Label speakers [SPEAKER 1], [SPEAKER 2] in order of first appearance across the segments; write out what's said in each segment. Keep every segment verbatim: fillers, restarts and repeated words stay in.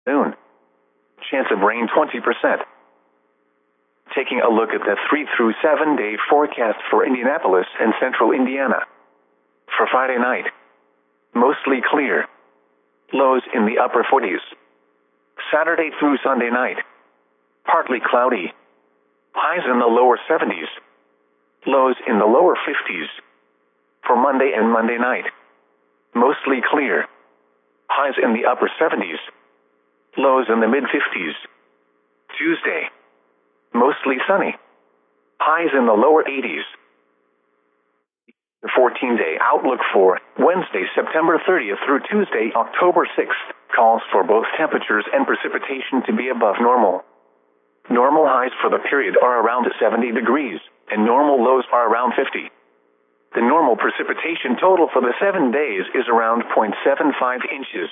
[SPEAKER 1] Noon. Chance of rain twenty percent. Taking a look at the three through seven day forecast for Indianapolis and central Indiana. For Friday night, mostly clear. Lows in the upper forties. Saturday through Sunday night, partly cloudy. Highs in the lower seventies. Lows in the lower fifties. For Monday and Monday night, mostly clear. Highs in the upper seventies. Lows in the mid fifties. Tuesday, mostly sunny. Highs in the lower eighties. The fourteen day outlook for Wednesday, September thirtieth through Tuesday, October sixth, calls for both temperatures and precipitation to be above normal. Normal highs for the period are around seventy degrees, and normal lows are around fifty. The normal precipitation total for the seven days is around zero point seven five inches.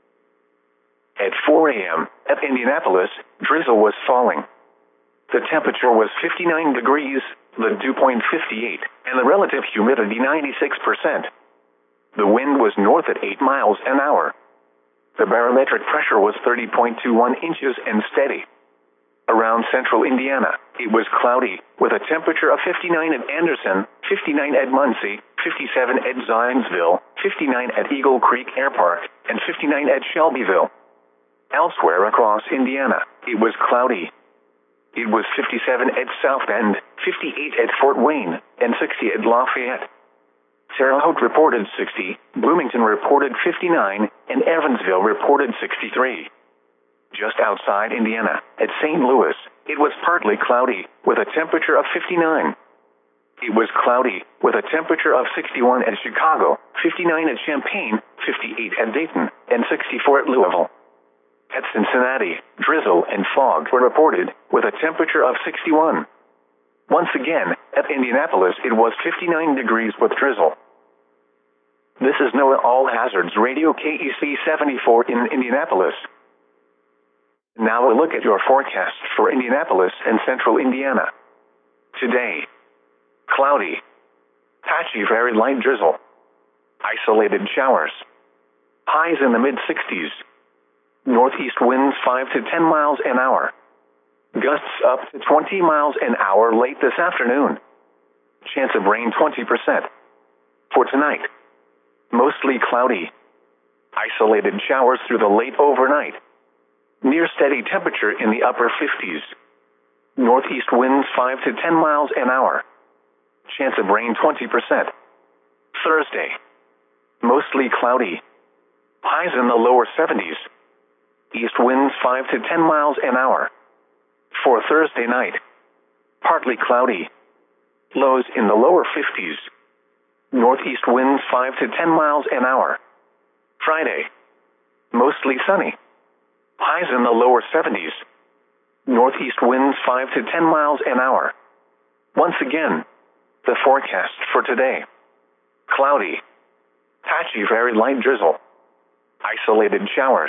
[SPEAKER 1] At four a m, at Indianapolis, drizzle was falling. The temperature was fifty-nine degrees, the dew point fifty-eight, and the relative humidity ninety-six percent. The wind was north at eight miles an hour. The barometric pressure was thirty point two one inches and steady. Around central Indiana, it was cloudy, with a temperature of fifty-nine at Anderson, fifty-nine at Muncie, fifty-seven at Zionsville, fifty-nine at Eagle Creek Air Park, and fifty-nine at Shelbyville. Elsewhere across Indiana, it was cloudy. It was fifty-seven at South Bend, fifty-eight at Fort Wayne, and sixty at Lafayette. Terre Haute reported sixty, Bloomington reported fifty-nine, and Evansville reported sixty-three. Just outside Indiana, at Saint Louis, it was partly cloudy, with a temperature of fifty-nine. It was cloudy, with a temperature of sixty-one at Chicago, fifty-nine at Champaign, fifty-eight at Dayton, and sixty-four at Louisville. At Cincinnati, drizzle and fog were reported, with a temperature of sixty-one. Once again, at Indianapolis it was fifty-nine degrees with drizzle. This is NOAA All Hazards Radio K E C seventy-four in Indianapolis. Now a look at your forecast for Indianapolis and central Indiana. Today, cloudy. Patchy very light drizzle. Isolated showers. Highs in the mid sixties. Northeast winds five to ten miles an hour. Gusts up to twenty miles an hour late this afternoon. Chance of rain twenty percent. For tonight, mostly cloudy. Isolated showers through the late overnight. Near steady temperature in the upper fifties. Northeast winds five to ten miles an hour. Chance of rain twenty percent. Thursday, mostly cloudy. Highs in the lower seventies. East winds five to ten miles an hour. For Thursday night, partly cloudy. Lows in the lower fifties. Northeast winds five to ten miles an hour. Friday, mostly sunny. Highs in the lower seventies. Northeast winds five to ten miles an hour. Once again, the forecast for today. Cloudy. Patchy very light drizzle. Isolated showers.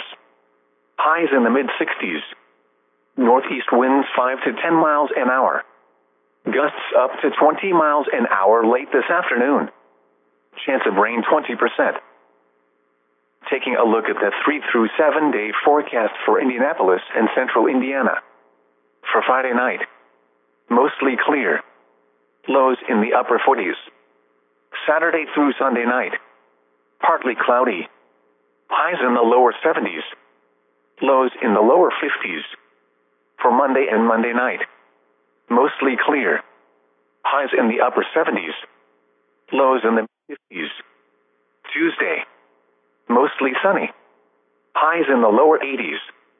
[SPEAKER 1] Highs in the mid sixties. Northeast winds five to ten miles an hour. Gusts up to twenty miles an hour late this afternoon. Chance of rain twenty percent. Taking a look at the three through seven day forecast for Indianapolis and central Indiana. For Friday night, mostly clear. Lows in the upper forties. Saturday through Sunday night, partly cloudy. Highs in the lower seventies. Lows in the lower fifties. For Monday and Monday night, mostly clear. Highs in the upper seventies. Lows in the fifties. Tuesday, mostly sunny. Highs in the lower eighties.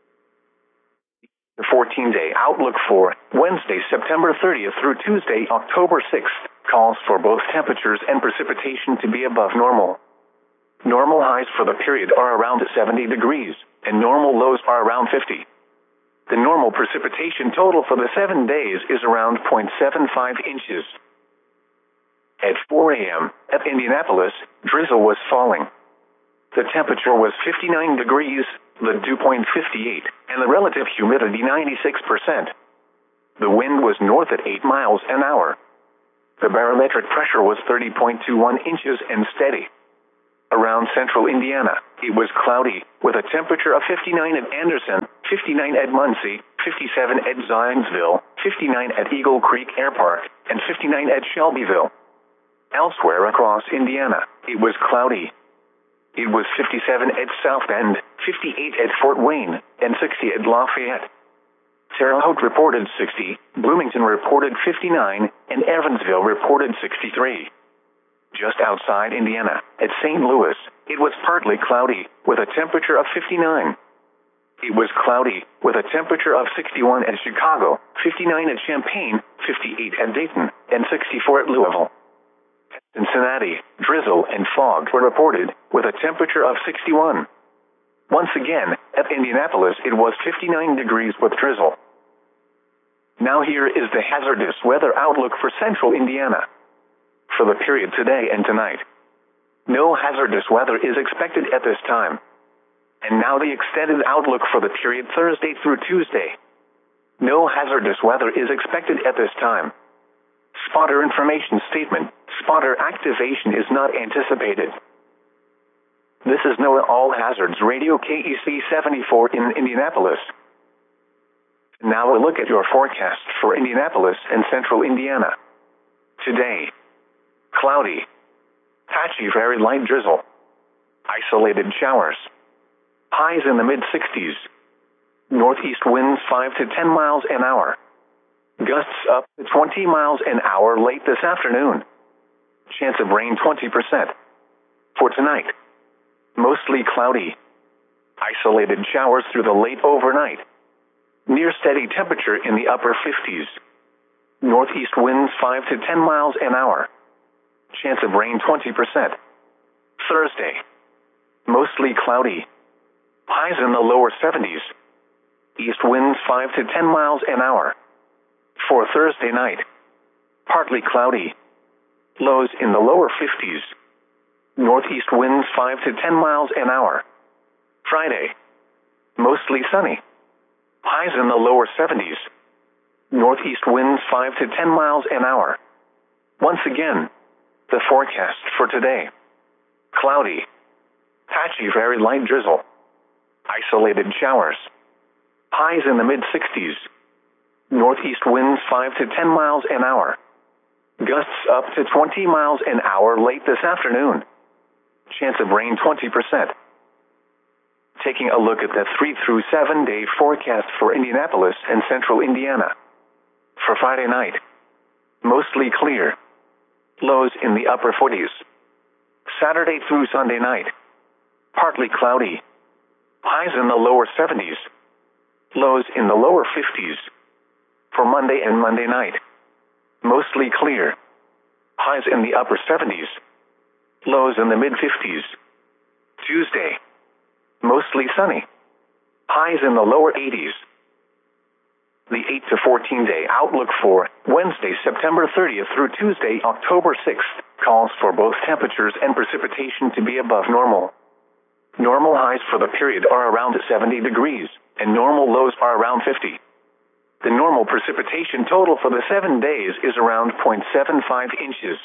[SPEAKER 1] The fourteen day outlook for Wednesday, September thirtieth through Tuesday, October sixth, calls for both temperatures and precipitation to be above normal. Normal highs for the period are around seventy degrees, and normal lows are around fifty. The normal precipitation total for the seven days is around zero point seven five inches. At four a m, at Indianapolis, drizzle was falling. The temperature was fifty-nine degrees, the dew point fifty-eight, and the relative humidity ninety-six percent. The wind was north at eight miles an hour. The barometric pressure was thirty point two one inches and steady. Around central Indiana, it was cloudy, with a temperature of fifty-nine at Anderson, fifty-nine at Muncie, fifty-seven at Zionsville, fifty-nine at Eagle Creek Air Park, and fifty-nine at Shelbyville. Elsewhere across Indiana, it was cloudy. It was fifty-seven at South Bend, fifty-eight at Fort Wayne, and sixty at Lafayette. Terre Haute reported sixty, Bloomington reported fifty-nine, and Evansville reported sixty-three. Just outside Indiana, at Saint Louis, it was partly cloudy, with a temperature of fifty-nine. It was cloudy, with a temperature of sixty-one at Chicago, fifty-nine at Champaign, fifty-eight at Dayton, and sixty-four at Louisville. At Cincinnati, drizzle and fog were reported, with a temperature of sixty-one. Once again, at Indianapolis it was fifty-nine degrees with drizzle. Now here is the hazardous weather outlook for central Indiana. For the period today and tonight, no hazardous weather is expected at this time. And now the extended outlook for the period Thursday through Tuesday. No hazardous weather is expected at this time. Spotter information statement, spotter activation is not anticipated. This is NOAA All Hazards Radio K E C seventy-four in Indianapolis. Now a look at your forecast for Indianapolis and central Indiana. Today, cloudy, patchy very light drizzle, isolated showers, highs in the mid sixties, northeast winds five to ten miles an hour, gusts up to twenty miles an hour late this afternoon, chance of rain twenty percent. For tonight, mostly cloudy, isolated showers through the late overnight, near steady temperature in the upper fifties, northeast winds five to ten miles an hour, chance of rain twenty percent. Thursday, mostly cloudy, highs in the lower seventies, east winds five to ten miles an hour. For Thursday night, partly cloudy, lows in the lower fifties, northeast winds five to ten miles an hour. Friday, mostly sunny, highs in the lower seventies, northeast winds five to ten miles an hour. Once again, the forecast for today: cloudy, patchy very light drizzle, isolated showers, highs in the mid sixties, northeast winds five to ten miles an hour, gusts up to twenty miles an hour late this afternoon, chance of rain twenty percent. Taking a look at the three through seven day forecast for Indianapolis and central Indiana. For Friday night, mostly clear, lows in the upper forties. Saturday through Sunday night, partly cloudy, highs in the lower seventies, lows in the lower fifties. For Monday and Monday night, mostly clear, highs in the upper seventies, lows in the mid fifties. Tuesday, mostly sunny, highs in the lower eighties. The eight to fourteen day outlook for Wednesday, September thirtieth through Tuesday, October sixth, calls for both temperatures and precipitation to be above normal. Normal highs for the period are around seventy degrees, and normal lows are around fifty. The normal precipitation total for the seven days is around zero point seven five inches.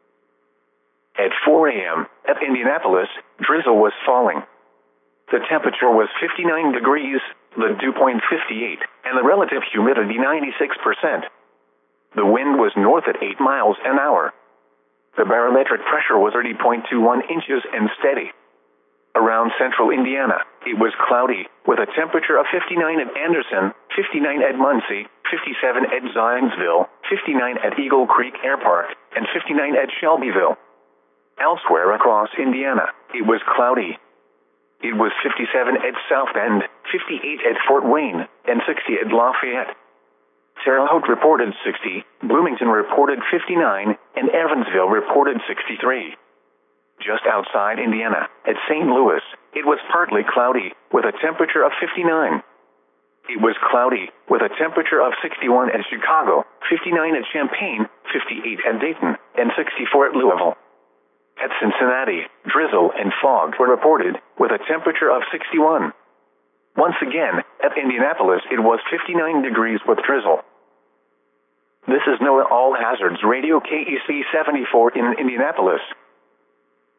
[SPEAKER 1] At four a.m., at Indianapolis, drizzle was falling. The temperature was fifty-nine degrees, the dew point fifty-eight, and the relative humidity ninety-six percent. The wind was north at eight miles an hour. The barometric pressure was thirty point two one inches and steady. Around central Indiana, it was cloudy, with a temperature of fifty-nine at Anderson, fifty-nine at Muncie, fifty-seven at Zionsville, fifty-nine at Eagle Creek Air Park, and fifty-nine at Shelbyville. Elsewhere across Indiana, it was cloudy. It was fifty-seven at South Bend, fifty-eight at Fort Wayne, and sixty at Lafayette. Terre Haute reported sixty, Bloomington reported fifty-nine, and Evansville reported sixty-three. Just outside Indiana, at Saint Louis, it was partly cloudy, with a temperature of fifty-nine. It was cloudy, with a temperature of sixty-one at Chicago, fifty-nine at Champaign, fifty-eight at Dayton, and sixty-four at Louisville. At Cincinnati, drizzle and fog were reported, with a temperature of sixty-one. Once again, at Indianapolis it was fifty-nine degrees with drizzle. This is NOAA All Hazards Radio K E C seventy-four in Indianapolis.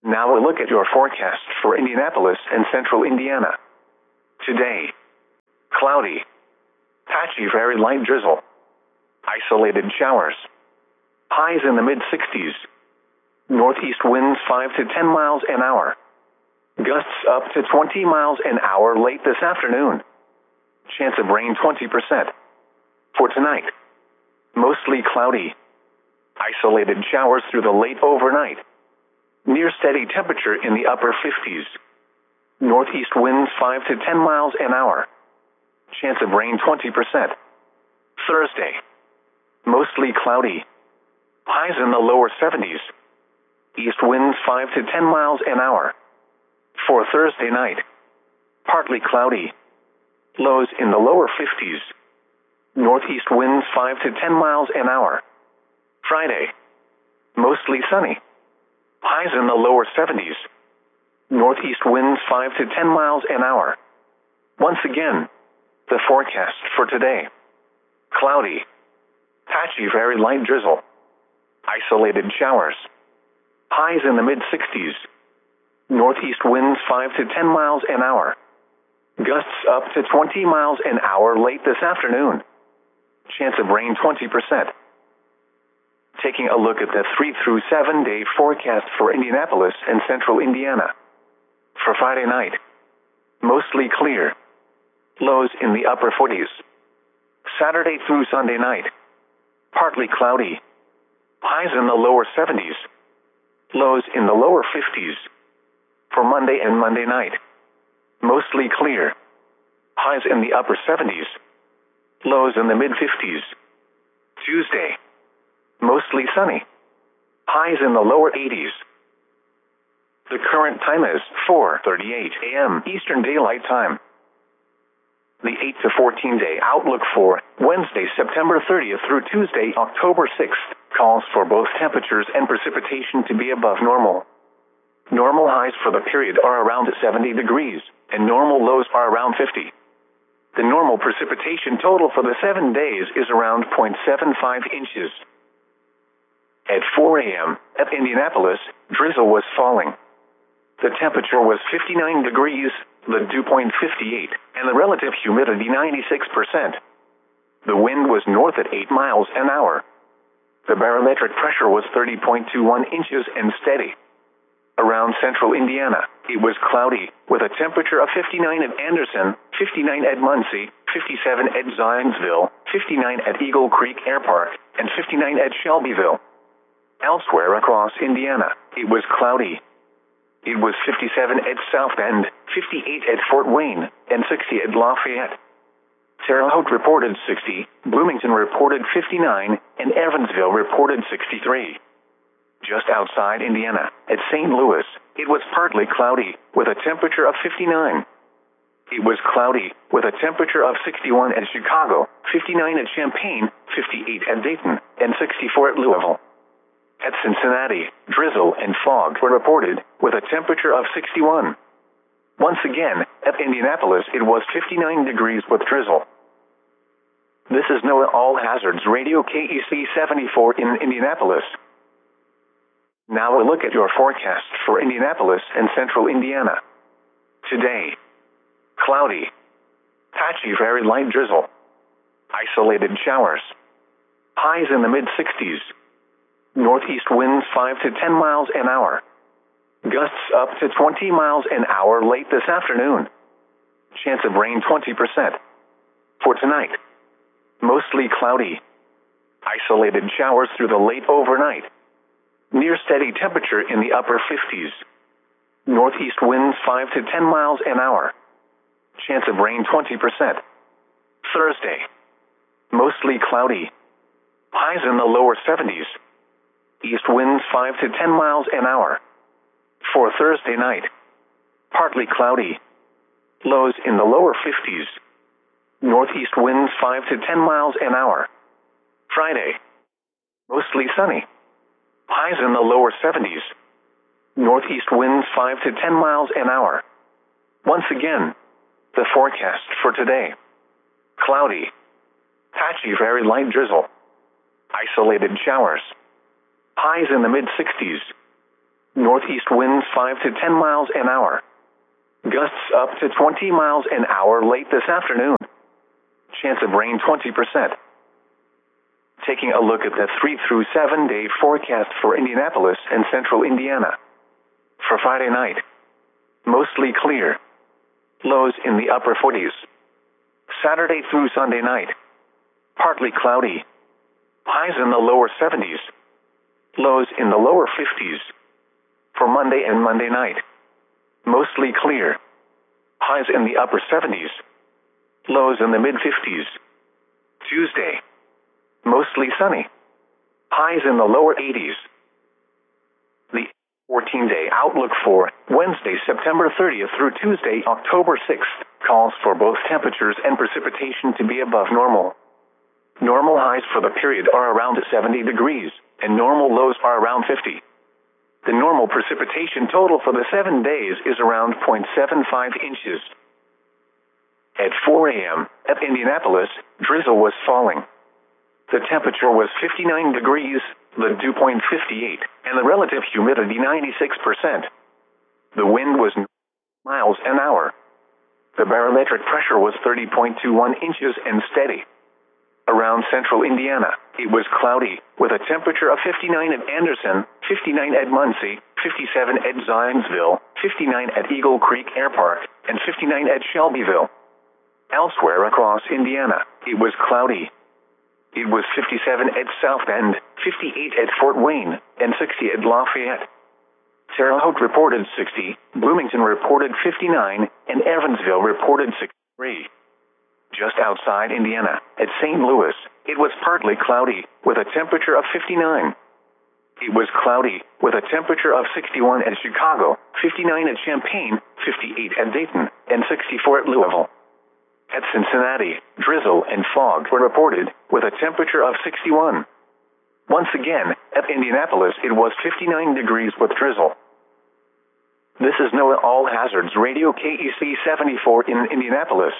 [SPEAKER 1] Now a look at your forecast for Indianapolis and central Indiana. Today, cloudy, patchy very light drizzle, isolated showers, highs in the mid sixties, northeast winds five to ten miles an hour, gusts up to twenty miles an hour late this afternoon, chance of rain twenty percent. For tonight, mostly cloudy, isolated showers through the late overnight, near steady temperature in the upper fifties, northeast winds five to ten miles an hour, chance of rain twenty percent. Thursday, mostly cloudy, highs in the lower seventies, east winds five to ten miles an hour. For Thursday night, partly cloudy, lows in the lower fifties, northeast winds five to ten miles an hour. Friday, mostly sunny, highs in the lower seventies, northeast winds five to ten miles an hour. Once again, the forecast for today: cloudy, patchy very light drizzle, isolated showers, highs in the mid sixties, northeast winds five to ten miles an hour, gusts up to twenty miles an hour late this afternoon, chance of rain twenty percent. Taking a look at the three through seven day forecast for Indianapolis and central Indiana. For Friday night, mostly clear, lows in the upper forties. Saturday through Sunday night, partly cloudy, highs in the lower seventies, lows in the lower fifties. For Monday and Monday night, mostly clear, highs in the upper seventies, lows in the mid fifties. Tuesday, mostly sunny, highs in the lower eighties. The current time is four thirty-eight a.m. Eastern Daylight Time. The eight to fourteen day outlook for Wednesday, September thirtieth through Tuesday, October sixth, calls for both temperatures and precipitation to be above normal. Normal highs for the period are around seventy degrees, and normal lows are around fifty. The normal precipitation total for the seven days is around zero point seven five inches. At four a.m., at Indianapolis, drizzle was falling. The temperature was fifty-nine degrees, the dew point fifty-eight, and the relative humidity ninety-six percent. The wind was north at eight miles an hour. The barometric pressure was thirty point two one inches and steady. Around central Indiana, it was cloudy, with a temperature of fifty-nine at Anderson, fifty-nine at Muncie, fifty-seven at Zionsville, fifty-nine at Eagle Creek Air Park, and fifty-nine at Shelbyville. Elsewhere across Indiana, it was cloudy. It was fifty-seven at South Bend, fifty-eight at Fort Wayne, and sixty at Lafayette. Terre Haute reported sixty, Bloomington reported fifty-nine, and Evansville reported sixty-three. Just outside Indiana, at Saint Louis, it was partly cloudy, with a temperature of fifty-nine. It was cloudy, with a temperature of sixty-one at Chicago, fifty-nine at Champaign, fifty-eight at Dayton, and sixty-four at Louisville. At Cincinnati, drizzle and fog were reported, with a temperature of sixty-one. Once again, at Indianapolis it was fifty-nine degrees with drizzle. This is NOAA All Hazards Radio K E C seventy-four in Indianapolis. Now a look at your forecast for Indianapolis and central Indiana. Today, cloudy, patchy very light drizzle, isolated showers, highs in the mid sixties, northeast winds five to ten miles an hour, gusts up to twenty miles an hour late this afternoon, chance of rain twenty percent. For tonight, mostly cloudy, isolated showers through the late overnight, near steady temperature in the upper fifties, northeast winds five to ten miles an hour, chance of rain twenty percent. Thursday, mostly cloudy, highs in the lower seventies, east winds five to ten miles an hour. For Thursday night, partly cloudy, lows in the lower fifties, northeast winds five to ten miles an hour. Friday, mostly sunny, highs in the lower seventies, northeast winds five to ten miles an hour. Once again, the forecast for today: cloudy, patchy very light drizzle, isolated showers, highs in the mid sixties, Northeast winds five to ten miles an hour. Gusts up to twenty miles an hour late this afternoon. Chance of rain twenty percent. Taking a look at the three through seven day forecast for Indianapolis and central Indiana. For Friday night, mostly clear. Lows in the upper forties. Saturday through Sunday night, partly cloudy. Highs in the lower seventies. Lows in the lower fifties. For Monday and Monday night, mostly clear. Highs in the upper seventies. Lows in the mid fifties. Tuesday, mostly sunny. Highs in the lower eighties. The fourteen day outlook for Wednesday, September thirtieth through Tuesday, October sixth, calls for both temperatures and precipitation to be above normal. Normal highs for the period are around seventy degrees, and normal lows are around fifty. The normal precipitation total for the seven days is around zero point seven five inches. At four a m at Indianapolis, drizzle was falling. The temperature was fifty-nine degrees, the dew point fifty-eight, and the relative humidity ninety-six percent. The wind was miles an hour. The barometric pressure was thirty point two one inches and steady. Around central Indiana, it was cloudy, with a temperature of fifty-nine at Anderson, fifty-nine at Muncie, fifty-seven at Zionsville, fifty-nine at Eagle Creek Air Park, and fifty-nine at Shelbyville. Elsewhere across Indiana, it was cloudy. It was fifty-seven at South Bend, fifty-eight at Fort Wayne, and sixty at Lafayette. Terre Haute reported sixty, Bloomington reported fifty-nine, and Evansville reported sixty-three. Just outside Indiana, at Saint Louis, it was partly cloudy, with a temperature of fifty-nine. It was cloudy, with a temperature of sixty-one at Chicago, fifty-nine at Champaign, fifty-eight at Dayton, and sixty-four at Louisville. At Cincinnati, drizzle and fog were reported, with a temperature of sixty-one. Once again, at Indianapolis, it was fifty-nine degrees with drizzle. This is NOAA All Hazards Radio K E C seventy-four in Indianapolis.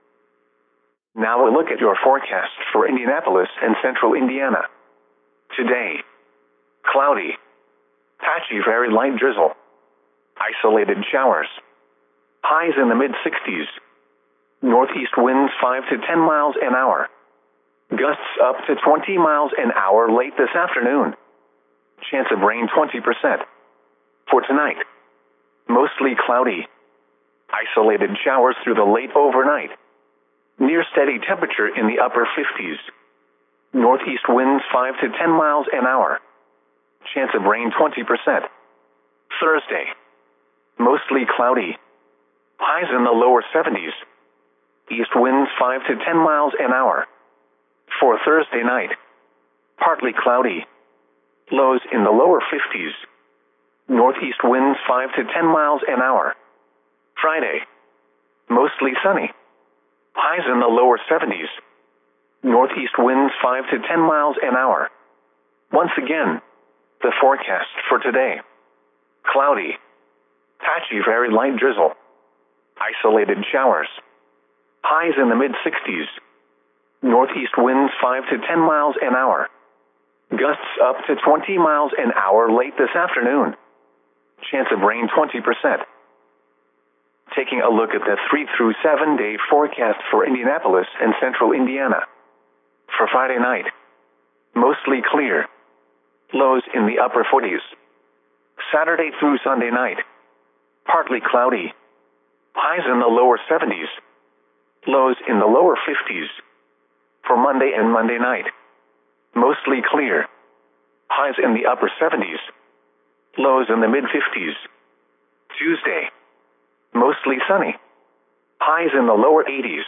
[SPEAKER 1] Now a look at your forecast for Indianapolis and central Indiana. Today, cloudy, patchy very light drizzle, isolated showers, highs in the mid sixties, northeast winds five to ten miles an hour, gusts up to twenty miles an hour late this afternoon, chance of rain twenty percent. For tonight, mostly cloudy, isolated showers through the late overnight, near steady temperature in the upper fifties. Northeast winds five to ten miles an hour. Chance of rain twenty percent. Thursday, mostly cloudy. Highs in the lower seventies. East winds five to ten miles an hour. For Thursday night, partly cloudy. Lows in the lower fifties. Northeast winds five to ten miles an hour. Friday, mostly sunny. Highs in the lower seventies. Northeast winds five to ten miles an hour. Once again, the forecast for today. Cloudy. Patchy very light drizzle. Isolated showers. Highs in the mid sixties. Northeast winds five to ten miles an hour. Gusts up to twenty miles an hour late this afternoon. Chance of rain twenty percent. Taking a look at the three through seven day forecast for Indianapolis and central Indiana. For Friday night, mostly clear. Lows in the upper forties. Saturday through Sunday night, partly cloudy. Highs in the lower seventies. Lows in the lower fifties. For Monday and Monday night, mostly clear. Highs in the upper seventies. Lows in the mid fifties. Tuesday, mostly sunny. Highs in the lower eighties.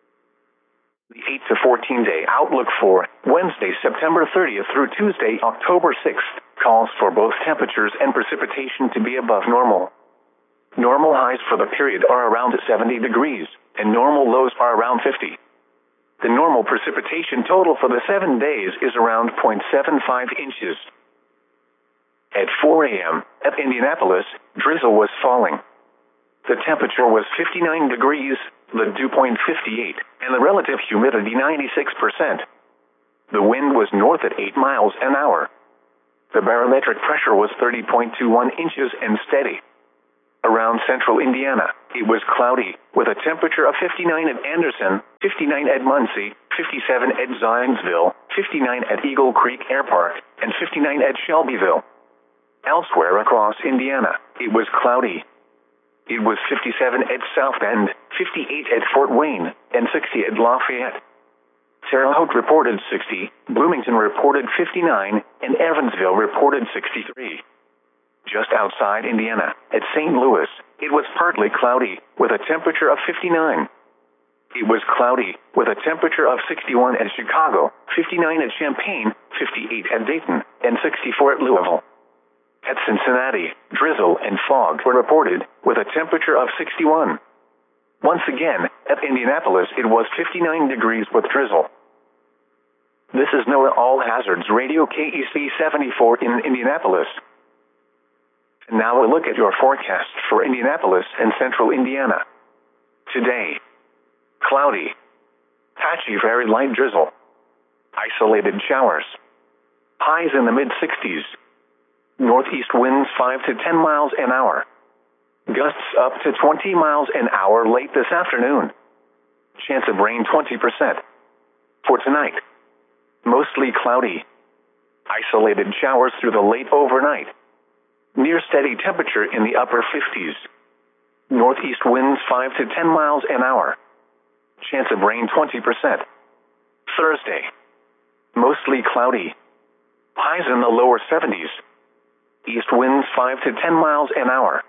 [SPEAKER 1] The eight to fourteen day outlook for Wednesday, September thirtieth through Tuesday, October sixth, calls for both temperatures and precipitation to be above normal. Normal highs for the period are around seventy degrees, and normal lows are around fifty. The normal precipitation total for the seven days is around zero point seven five inches. At four a m at Indianapolis, drizzle was falling. The temperature was fifty-nine degrees, the dew point fifty-eight, and the relative humidity ninety-six percent. The wind was north at eight miles an hour. The barometric pressure was thirty point two one inches and steady. Around central Indiana, it was cloudy, with a temperature of fifty-nine at Anderson, fifty-nine at Muncie, fifty-seven at Zionsville, fifty-nine at Eagle Creek Air Park, and fifty-nine at Shelbyville. Elsewhere across Indiana, it was cloudy. It was fifty-seven at South Bend, fifty-eight at Fort Wayne, and sixty at Lafayette. Terre Haute reported sixty, Bloomington reported fifty-nine, and Evansville reported sixty-three. Just outside Indiana, at Saint Louis, it was partly cloudy, with a temperature of fifty-nine. It was cloudy, with a temperature of sixty-one at Chicago, fifty-nine at Champaign, fifty-eight at Dayton, and sixty-four at Louisville. At Cincinnati, drizzle and fog were reported, with a temperature of sixty-one. Once again, at Indianapolis it was fifty-nine degrees with drizzle. This is NOAA All Hazards Radio K E C seventy-four in Indianapolis. And now a look at your forecast for Indianapolis and central Indiana. Today, cloudy, patchy very light drizzle, isolated showers, highs in the mid-sixties, northeast winds five to ten miles an hour, gusts up to twenty miles an hour late this afternoon, chance of rain twenty percent. For tonight, mostly cloudy, isolated showers through the late overnight, near steady temperature in the upper fifties, northeast winds five to ten miles an hour, chance of rain twenty percent. Thursday, mostly cloudy, highs in the lower seventies, east winds five to ten miles an hour.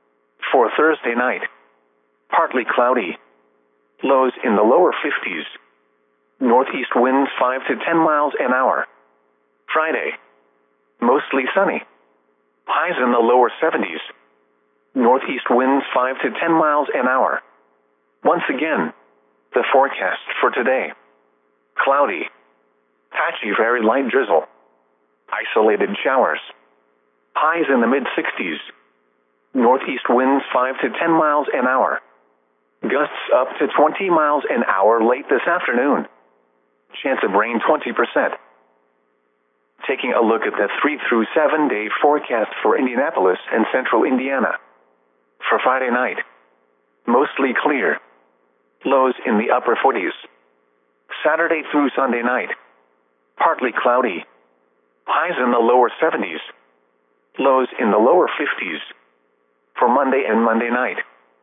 [SPEAKER 1] For Thursday night, partly cloudy, lows in the lower fifties, northeast winds five to ten miles an hour. Friday, mostly sunny, highs in the lower seventies, northeast winds five to ten miles an hour. Once again, the forecast for today: cloudy, patchy very light drizzle, isolated showers, highs in the mid-sixties, northeast winds five to ten miles an hour, gusts up to twenty miles an hour late this afternoon, chance of rain twenty percent. Taking a look at the three through seven day forecast for Indianapolis and central Indiana. For Friday night, mostly clear, lows in the upper forties. Saturday through Sunday night, partly cloudy, highs in the lower seventies, lows in the lower fifties. For Monday and Monday night,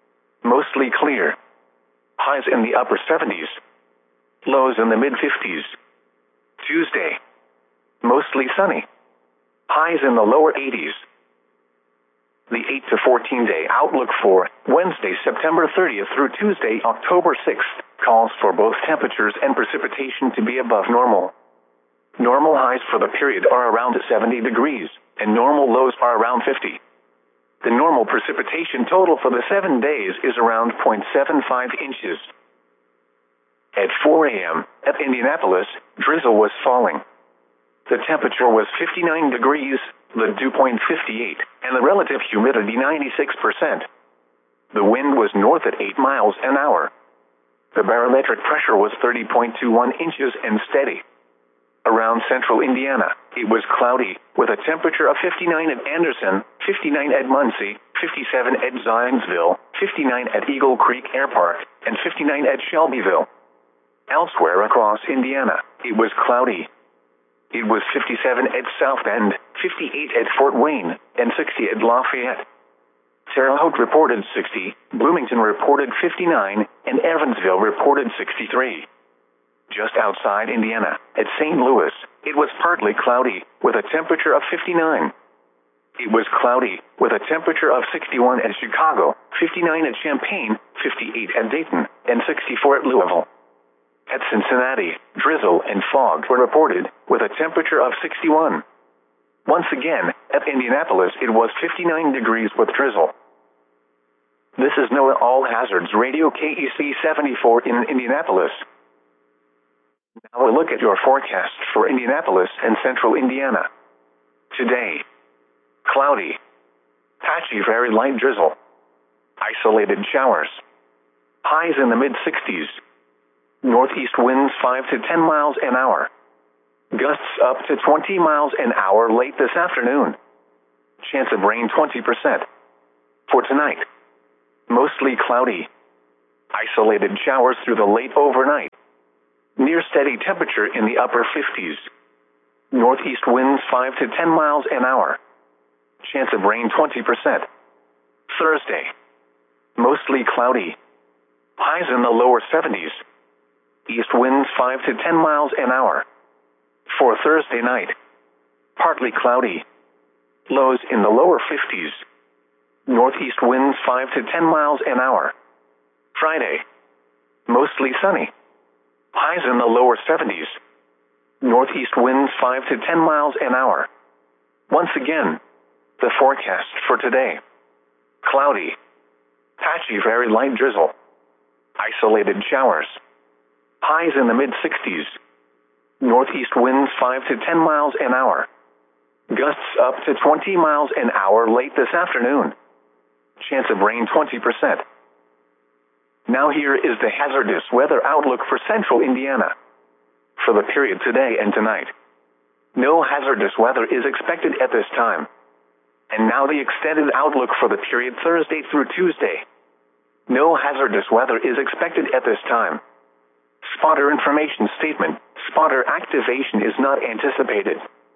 [SPEAKER 1] mostly clear, highs in the upper seventies, lows in the mid-fifties. Tuesday, mostly sunny, highs in the lower eighties. The eight to fourteen day outlook for Wednesday, September thirtieth through Tuesday, October sixth, calls for both temperatures and precipitation to be above normal. Normal highs for the period are around seventy degrees, and normal lows are around fifty. The normal precipitation total for the seven days is around zero point seven five inches. At four a.m., at Indianapolis, drizzle was falling. The temperature was fifty-nine degrees, the dew point fifty-eight, and the relative humidity ninety-six percent. The wind was north at eight miles an hour. The barometric pressure was thirty point two one inches and steady. Around central Indiana, it was cloudy, with a temperature of fifty-nine at Anderson, fifty-nine at Muncie, fifty-seven at Zionsville, fifty-nine at Eagle Creek Air Park, and fifty-nine at Shelbyville. Elsewhere across Indiana, it was cloudy. It was fifty-seven at South Bend, fifty-eight at Fort Wayne, and sixty at Lafayette. Terre Haute reported sixty, Bloomington reported fifty-nine, and Evansville reported sixty-three. Just outside Indiana, at Saint Louis, it was partly cloudy, with a temperature of fifty-nine. It was cloudy, with a temperature of sixty-one at Chicago, fifty-nine at Champaign, fifty-eight at Dayton, and sixty-four at Louisville. At Cincinnati, drizzle and fog were reported, with a temperature of sixty-one. Once again, at Indianapolis it was fifty-nine degrees with drizzle. This is NOAA All Hazards Radio K E C seventy-four in Indianapolis. Now a look at your forecast for Indianapolis and central Indiana. Today, cloudy, patchy very light drizzle, isolated showers, highs in the mid-sixties, northeast winds five to ten miles an hour, Gusts up to twenty miles an hour late this afternoon. Chance of rain twenty percent. For tonight, mostly cloudy. Isolated showers through the late overnight. Near steady temperature in the upper fifties. Northeast winds five to ten miles an hour. Chance of rain twenty percent. Thursday, mostly cloudy. Highs in the lower seventies. East winds five to ten miles an hour. For Thursday night, partly cloudy. Lows in the lower fifties. Northeast winds five to ten miles an hour. Friday, mostly sunny. Highs in the lower seventies. Northeast winds five to ten miles an hour. Once again, the forecast for today. Cloudy. Patchy very light drizzle. Isolated showers. Highs in the mid-sixties. Northeast winds five to ten miles an hour. Gusts up to twenty miles an hour late this afternoon. Chance of rain twenty percent. Now here is the hazardous weather outlook for central Indiana. For the period today and tonight, no hazardous weather is expected at this time. And now the extended outlook for the period Thursday through Tuesday. No hazardous weather is expected at this time. Spotter information statement. Spotter activation is not anticipated.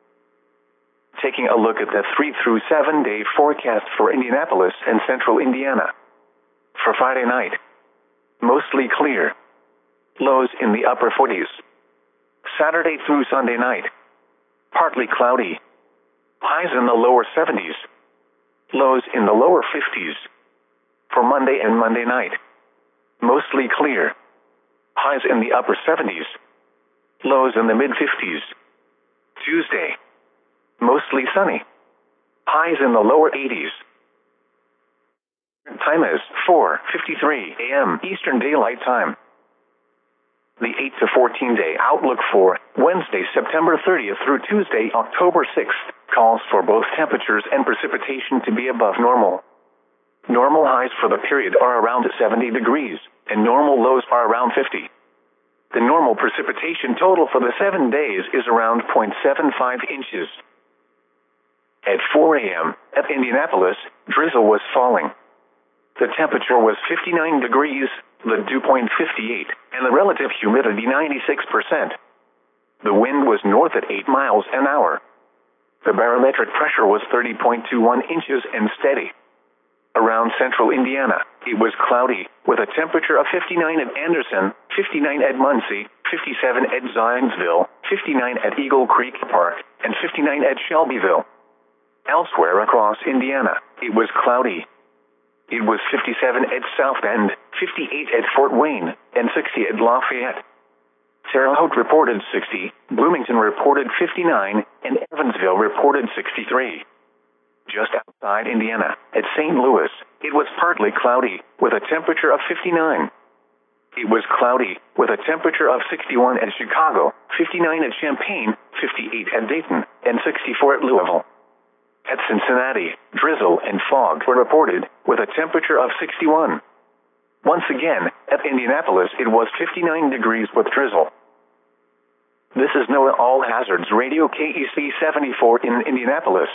[SPEAKER 1] Taking a look at the three through seven day forecast for Indianapolis and central Indiana. For Friday night, mostly clear. Lows in the upper forties. Saturday through Sunday night, partly cloudy. Highs in the lower seventies. Lows in the lower fifties. For Monday and Monday night, mostly clear. Highs in the upper seventies. Lows in the mid-fifties. Tuesday, mostly sunny. Highs in the lower eighties. Time is four fifty-three a m Eastern Daylight Time. The eight to fourteen day outlook for Wednesday, September thirtieth through Tuesday, October sixth, calls for both temperatures and precipitation to be above normal. Normal highs for the period are around seventy degrees, and normal lows are around fifty. The normal precipitation total for the seven days is around zero point seven five inches. At four a m at Indianapolis, drizzle was falling. The temperature was fifty-nine degrees, the dew point fifty-eight, and the relative humidity ninety-six percent. The wind was north at eight miles an hour. The barometric pressure was thirty point two one inches and steady. Around central Indiana, it was cloudy, with a temperature of fifty-nine at Anderson, fifty-nine at Muncie, fifty-seven at Zionsville, fifty-nine at Eagle Creek Park, and fifty-nine at Shelbyville. Elsewhere across Indiana, it was cloudy. It was fifty-seven at South Bend, fifty-eight at Fort Wayne, and sixty at Lafayette. Terre Haute reported sixty, Bloomington reported fifty-nine, and Evansville reported sixty-three. Just outside Indiana, at Saint Louis, it was partly cloudy, with a temperature of fifty-nine. It was cloudy, with a temperature of sixty-one at Chicago, fifty-nine at Champaign, fifty-eight at Dayton, and sixty-four at Louisville. At Cincinnati, drizzle and fog were reported, with a temperature of sixty-one. Once again, at Indianapolis it was fifty-nine degrees with drizzle. This is NOAA All Hazards Radio K E C seventy-four in Indianapolis.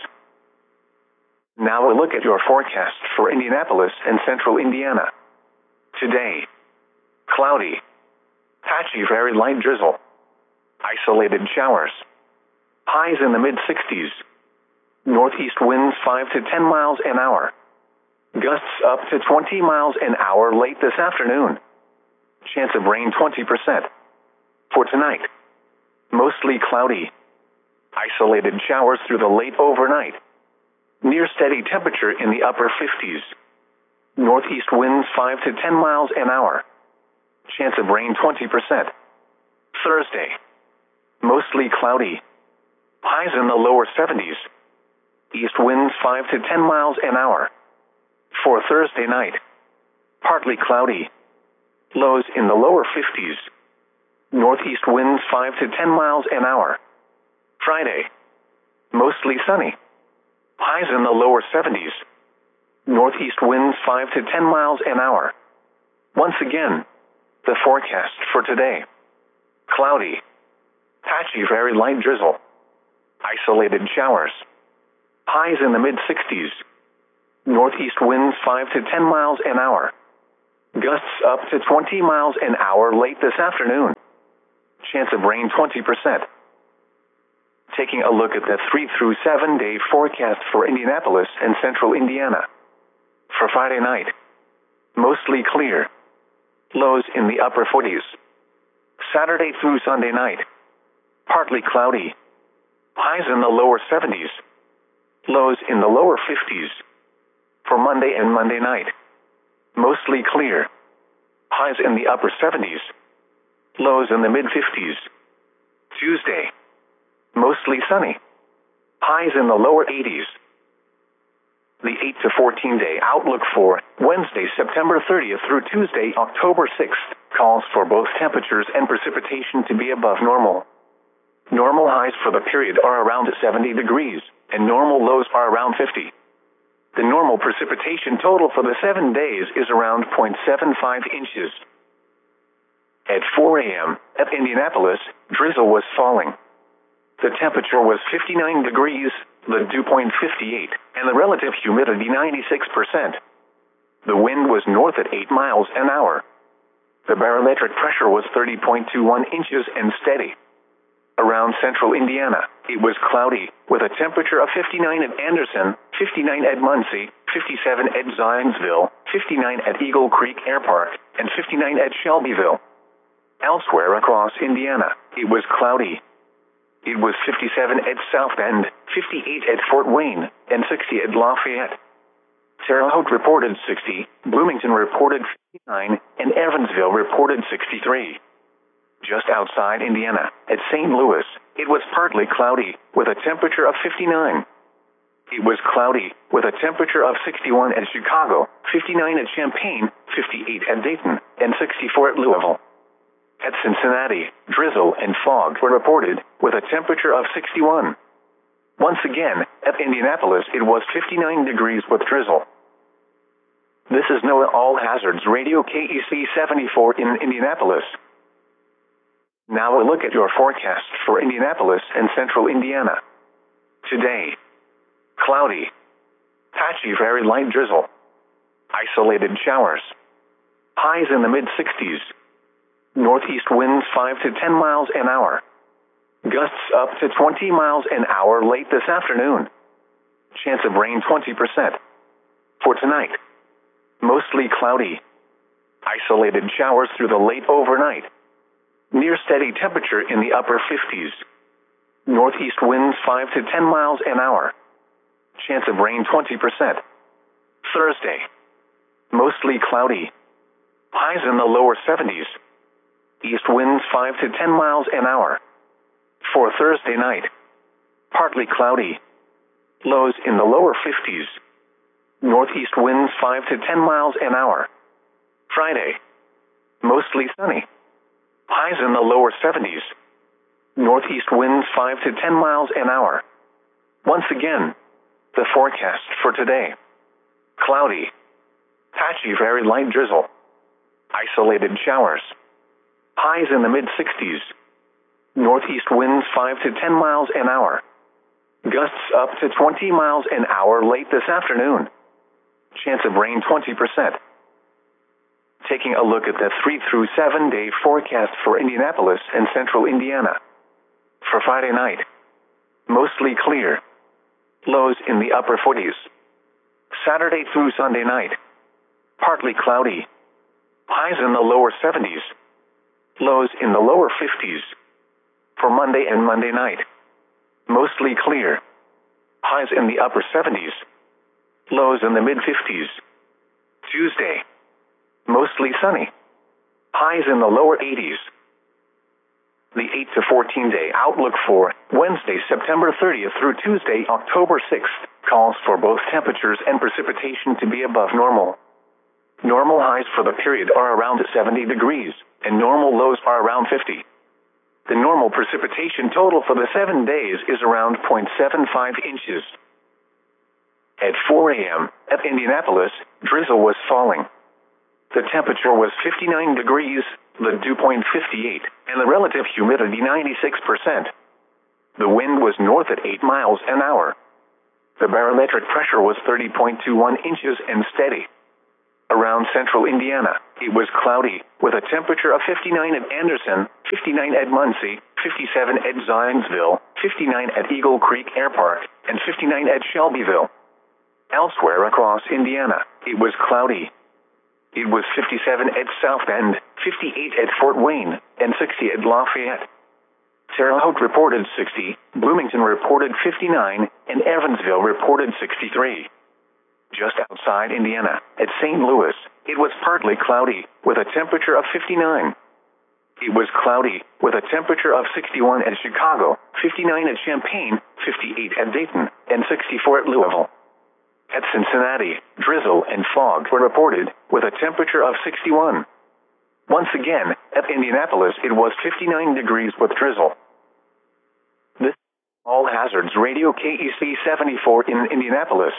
[SPEAKER 1] Now a look at your forecast for Indianapolis and central Indiana. Today, cloudy. Patchy very light drizzle. Isolated showers. Highs in the mid-sixties. Northeast winds five to ten miles an hour. Gusts up to twenty miles an hour late this afternoon. Chance of rain twenty percent. For tonight, mostly cloudy. Isolated showers through the late overnight. Near steady temperature in the upper fifties. Northeast winds five to ten miles an hour. Chance of rain twenty percent. Thursday, mostly cloudy. Highs in the lower seventies. East winds five to ten miles an hour. For Thursday night, partly cloudy. Lows in the lower fifties. Northeast winds five to ten miles an hour. Friday, mostly sunny. Highs in the lower seventies. Northeast winds five to ten miles an hour. Once again, the forecast for today. Cloudy. patchy very light drizzle. Isolated showers. Highs in the mid sixties. Northeast winds five to ten miles an hour. Gusts up to twenty miles an hour late this afternoon. Chance of rain twenty percent. Taking a look at the three through seven day forecast for Indianapolis and central Indiana. For Friday night, mostly clear. Lows in the upper forties. Saturday through Sunday night, partly cloudy. Highs in the lower seventies. Lows in the lower fifties. For Monday and Monday night, mostly clear. Highs in the upper seventies. Lows in the mid fifties. Tuesday, mostly sunny. Highs in the lower eighties. The eight to fourteen day outlook for Wednesday, September thirtieth through Tuesday, October sixth, calls for both temperatures and precipitation to be above normal. Normal highs for the period are around seventy degrees, and normal lows are around fifty. The normal precipitation total for the seven days is around zero point seven five inches. At four a m, at Indianapolis, drizzle was falling. The temperature was fifty-nine degrees, the dew point fifty-eight, and the relative humidity ninety-six percent. The wind was north at eight miles an hour. The barometric pressure was thirty point two one inches and steady. Around central Indiana, it was cloudy, with a temperature of fifty-nine at Anderson, fifty-nine at Muncie, fifty-seven at Zionsville, fifty-nine at Eagle Creek Air Park, and fifty-nine at Shelbyville. Elsewhere across Indiana, it was cloudy. It was fifty-seven at South Bend, fifty-eight at Fort Wayne, and sixty at Lafayette. Terre Haute reported sixty, Bloomington reported fifty-nine, and Evansville reported sixty-three. Just outside Indiana, at Saint Louis, it was partly cloudy, with a temperature of fifty-nine. It was cloudy, with a temperature of sixty-one at Chicago, fifty-nine at Champaign, fifty-eight at Dayton, and sixty-four at Louisville. At Cincinnati, drizzle and fog were reported, with a temperature of sixty-one. Once again, at Indianapolis it was fifty-nine degrees with drizzle. This is NOAA All Hazards Radio K E C seventy-four in Indianapolis. Now a look at your forecast for Indianapolis and central Indiana. Today, cloudy. Patchy very light drizzle. Isolated showers. Highs in the mid sixties. Northeast winds five to ten miles an hour. Gusts up to twenty miles an hour late this afternoon. Chance of rain twenty percent. For tonight, mostly cloudy. Isolated showers through the late overnight. Near steady temperature in the upper fifties. Northeast winds five to ten miles an hour. Chance of rain twenty percent. Thursday, mostly cloudy. Highs in the lower seventies. East winds five to ten miles an hour. For Thursday night, partly cloudy. Lows in the lower fifties. Northeast winds five to ten miles an hour. Friday, mostly sunny. Highs in the lower seventies. Northeast winds five to ten miles an hour. Once again, the forecast for today. Cloudy. Patchy very light drizzle. Isolated showers. Highs in the mid sixties. Northeast winds five to ten miles an hour. Gusts up to twenty miles an hour late this afternoon. Chance of rain twenty percent. Taking a look at the three through seven day forecast for Indianapolis and central Indiana. For Friday night, mostly clear. Lows in the upper forties. Saturday through Sunday night, partly cloudy. Highs in the lower seventies. Lows in the lower fifties. For Monday and Monday night, mostly clear. Highs in the upper seventies. Lows in the mid fifties. Tuesday, mostly sunny. Highs in the lower eighties. The eight to fourteen day outlook for Wednesday, September thirtieth through Tuesday, October sixth, calls for both temperatures and precipitation to be above normal. Normal highs for the period are around seventy degrees, and normal lows are around fifty. The normal precipitation total for the seven days is around zero point seven five inches. At four a m, at Indianapolis, drizzle was falling. The temperature was fifty-nine degrees, the dew point fifty-eight, and the relative humidity ninety-six percent. The wind was north at eight miles an hour. The barometric pressure was thirty point two one inches and steady. Around central Indiana, it was cloudy, with a temperature of fifty-nine at Anderson, fifty-nine at Muncie, fifty-seven at Zionsville, fifty-nine at Eagle Creek Air Park, and fifty-nine at Shelbyville. Elsewhere across Indiana, it was cloudy. It was fifty-seven at South Bend, fifty-eight at Fort Wayne, and sixty at Lafayette. Terre Haute reported sixty, Bloomington reported fifty-nine, and Evansville reported sixty-three. Just outside Indiana, at Saint Louis, it was partly cloudy, with a temperature of fifty-nine. It was cloudy, with a temperature of sixty-one at Chicago, fifty-nine at Champaign, fifty-eight at Dayton, and sixty-four at Louisville. At Cincinnati, drizzle and fog were reported, with a temperature of sixty-one. Once again, at Indianapolis it was fifty-nine degrees with drizzle. This is All Hazards Radio K E C seventy-four in Indianapolis.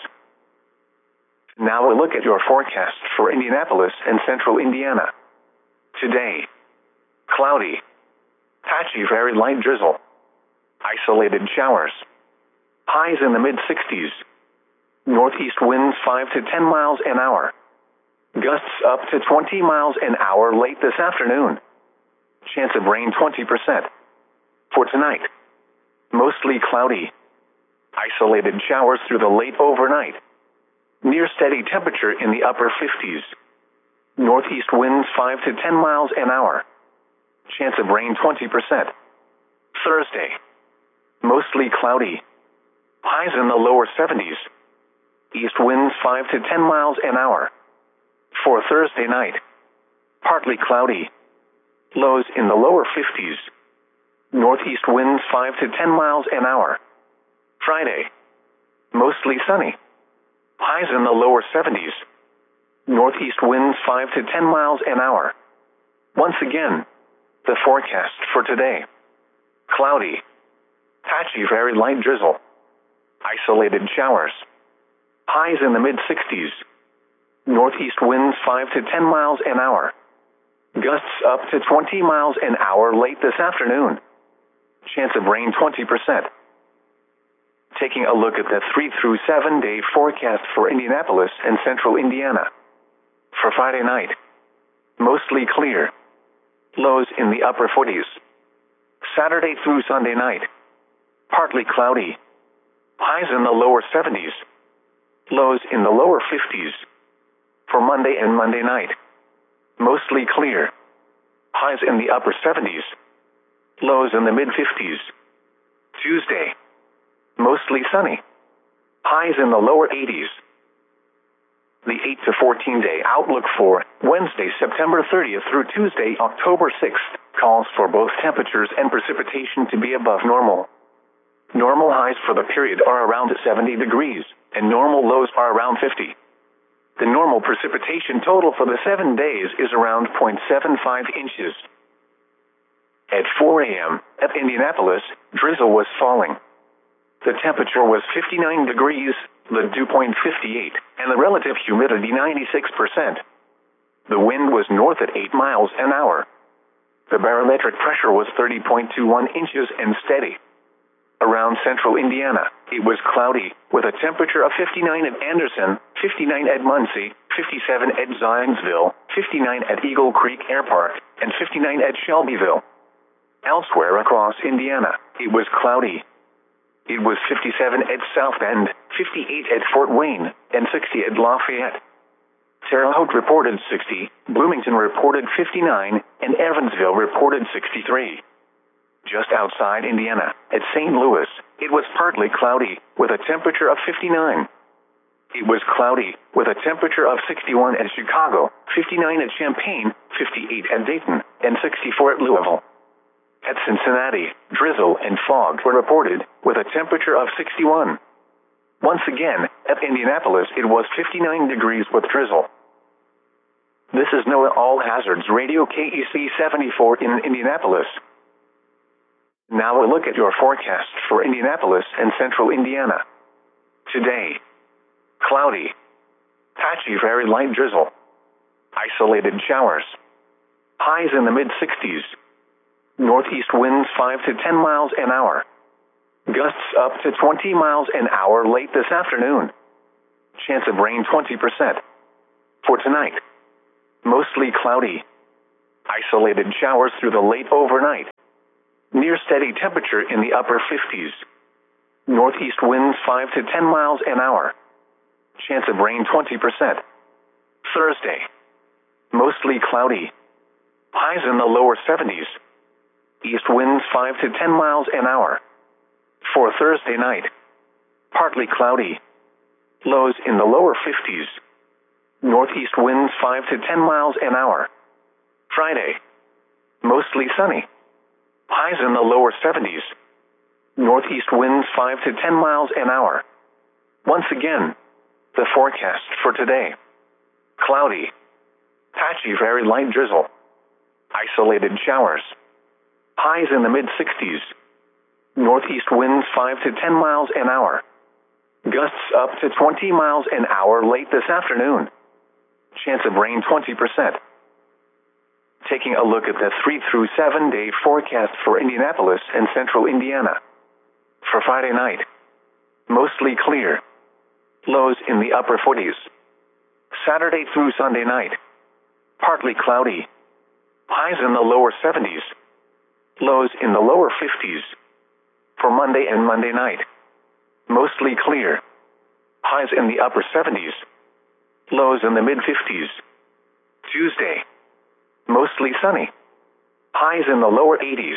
[SPEAKER 1] Now a look at your forecast for Indianapolis and central Indiana. Today, cloudy, patchy very light drizzle, isolated showers, highs in the mid sixties, northeast winds five to ten miles an hour, gusts up to twenty miles an hour late this afternoon, chance of rain twenty percent. For tonight, mostly cloudy, isolated showers through the late overnight, near steady temperature in the upper fifties. Northeast winds five to ten miles an hour. Chance of rain twenty percent. Thursday, mostly cloudy. Highs in the lower seventies. East winds five to ten miles an hour. For Thursday night, partly cloudy. Lows in the lower fifties. Northeast winds five to ten miles an hour. Friday, mostly sunny. Highs in the lower seventies. Northeast winds five to ten miles an hour. Once again, the forecast for today. Cloudy. Patchy very light drizzle. Isolated showers. Highs in the mid sixties. Northeast winds five to ten miles an hour. Gusts up to twenty miles an hour late this afternoon. Chance of rain twenty percent. Taking a look at the three through seven day forecast for Indianapolis and central Indiana. For Friday night, mostly clear. Lows in the upper forties. Saturday through Sunday night, partly cloudy. Highs in the lower seventies. Lows in the lower fifties. For Monday and Monday night, mostly clear. Highs in the upper seventies. Lows in the mid fifties. Tuesday, mostly sunny. Highs in the lower eighties. The eight to fourteen day outlook for Wednesday, September thirtieth through Tuesday, October sixth, calls for both temperatures and precipitation to be above normal. Normal highs for the period are around seventy degrees, and normal lows are around fifty. The normal precipitation total for the seven days is around zero point seven five inches. At four a.m., at Indianapolis, drizzle was falling. The temperature was fifty-nine degrees, the dew point fifty-eight, and the relative humidity ninety-six percent. The wind was north at eight miles an hour. The barometric pressure was thirty point two one inches and steady. Around central Indiana, it was cloudy, with a temperature of fifty-nine at Anderson, fifty-nine at Muncie, fifty-seven at Zionsville, fifty-nine at Eagle Creek Air Park, and fifty-nine at Shelbyville. Elsewhere across Indiana, it was cloudy. It was fifty-seven at South Bend, fifty-eight at Fort Wayne, and sixty at Lafayette. Terre Haute reported sixty, Bloomington reported fifty-nine, and Evansville reported sixty-three. Just outside Indiana, at Saint Louis, it was partly cloudy, with a temperature of fifty-nine. It was cloudy, with a temperature of sixty-one at Chicago, fifty-nine at Champaign, fifty-eight at Dayton, and sixty-four at Louisville. At Cincinnati, drizzle and fog were reported, with a temperature of sixty-one. Once again, at Indianapolis it was fifty-nine degrees with drizzle. This is NOAA All Hazards Radio K E C seventy-four in Indianapolis. Now a look at your forecast for Indianapolis and central Indiana. Today, cloudy, patchy very light drizzle, isolated showers, Highs in the mid sixties. Northeast winds five to ten miles an hour. Gusts up to twenty miles an hour late this afternoon. Chance of rain twenty percent. For tonight, mostly cloudy. Isolated showers through the late overnight. Near steady temperature in the upper fifties. Northeast winds five to ten miles an hour. Chance of rain twenty percent. Thursday, mostly cloudy. Highs in the lower seventies. East winds five to ten miles an hour. For Thursday night, partly cloudy. Lows in the lower fifties. Northeast winds five to ten miles an hour. Friday, mostly sunny. Highs in the lower seventies. Northeast winds five to ten miles an hour. Once again, the forecast for today. Cloudy. Patchy very light drizzle. Isolated showers. Highs in the mid sixties. Northeast winds five to ten miles an hour. Gusts up to twenty miles an hour late this afternoon. Chance of rain twenty percent. Taking a look at the three through seven day forecast for Indianapolis and central Indiana. For Friday night, mostly clear. Lows in the upper forties. Saturday through Sunday night, partly cloudy. Highs in the lower seventies. Lows in the lower fifties. For Monday and Monday night, mostly clear. Highs in the upper seventies. Lows in the mid fifties. Tuesday, mostly sunny. Highs in the lower eighties.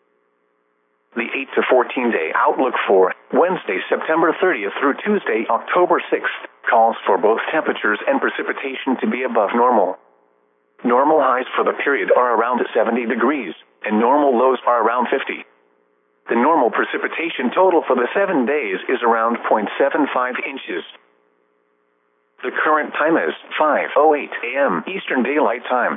[SPEAKER 1] The eight to fourteen day outlook for Wednesday, September thirtieth through Tuesday, October sixth, calls for both temperatures and precipitation to be above normal. Normal highs for the period are around seventy degrees, and normal lows are around fifty. The normal precipitation total for the seven days is around zero point seven five inches. The current time is five oh eight a m Eastern Daylight Time.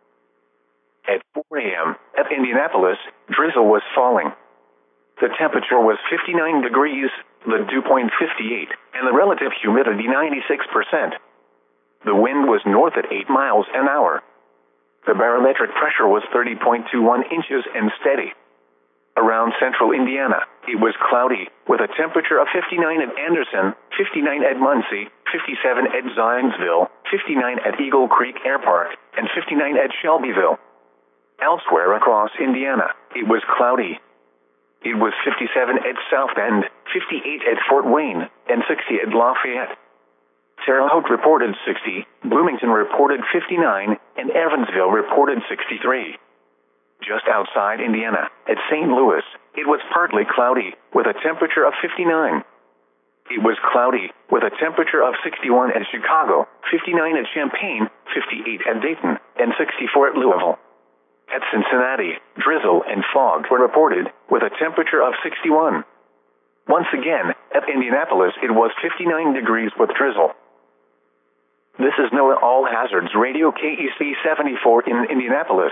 [SPEAKER 1] At four a m at Indianapolis, drizzle was falling. The temperature was fifty-nine degrees, the dew point fifty-eight, and the relative humidity ninety-six percent. The wind was north at eight miles an hour. The barometric pressure was thirty point two one inches and steady. Around central Indiana, it was cloudy, with a temperature of fifty-nine at Anderson, fifty-nine at Muncie, fifty-seven at Zionsville, fifty-nine at Eagle Creek Air Park, and fifty-nine at Shelbyville. Elsewhere across Indiana, it was cloudy. It was fifty-seven at South Bend, fifty-eight at Fort Wayne, and sixty at Lafayette. Terre Haute reported sixty, Bloomington reported fifty-nine, and Evansville reported sixty-three. Just outside Indiana, at Saint Louis, it was partly cloudy, with a temperature of fifty-nine. It was cloudy, with a temperature of sixty-one at Chicago, fifty-nine at Champaign, fifty-eight at Dayton, and sixty-four at Louisville. At Cincinnati, drizzle and fog were reported, with a temperature of sixty-one. Once again, at Indianapolis it was fifty-nine degrees with drizzle. This is NOAA All Hazards Radio K E C seventy-four in Indianapolis.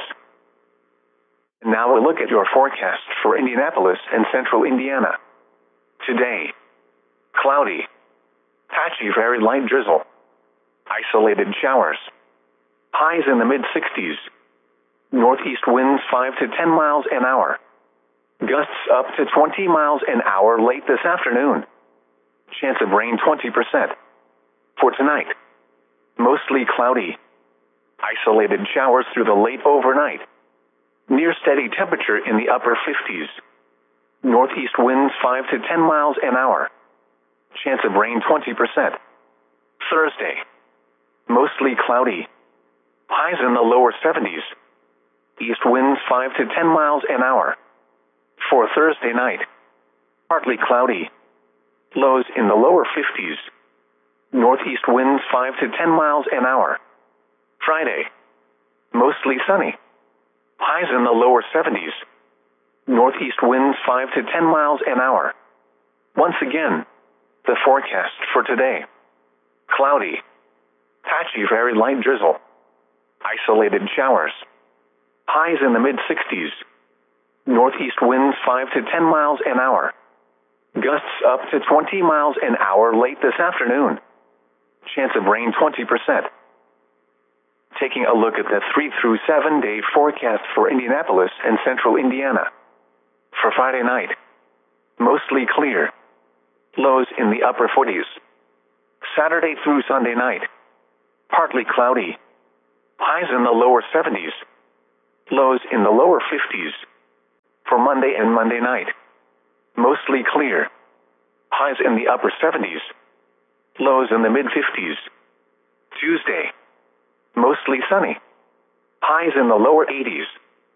[SPEAKER 1] Now a look at your forecast for Indianapolis and central Indiana. Today, cloudy. Patchy very light drizzle. Isolated showers. Highs in the mid sixties. Northeast winds five to ten miles an hour. Gusts up to twenty miles an hour late this afternoon. Chance of rain twenty percent. For tonight, mostly cloudy. Isolated showers through the late overnight. Near steady temperature in the upper fifties. Northeast winds five to ten miles an hour. Chance of rain twenty percent. Thursday, mostly cloudy. Highs in the lower seventies. East winds five to ten miles an hour. For Thursday night, partly cloudy. Lows in the lower fifties. Northeast winds five to ten miles an hour. Friday, mostly sunny. Highs in the lower seventies. Northeast winds five to ten miles an hour. Once again, the forecast for today. Cloudy. Patchy very light drizzle. Isolated showers. Highs in the mid sixties. Northeast winds five to ten miles an hour. Gusts up to twenty miles an hour late this afternoon. Chance of rain twenty percent. Taking a look at the three through seven day forecast for Indianapolis and central Indiana. For Friday night, mostly clear. Lows in the upper forties. Saturday through Sunday night, partly cloudy. Highs in the lower seventies. Lows in the lower fifties. For Monday and Monday night, mostly clear. Highs in the upper seventies. Lows in the mid fifties. Tuesday, mostly sunny. Highs in the lower eighties.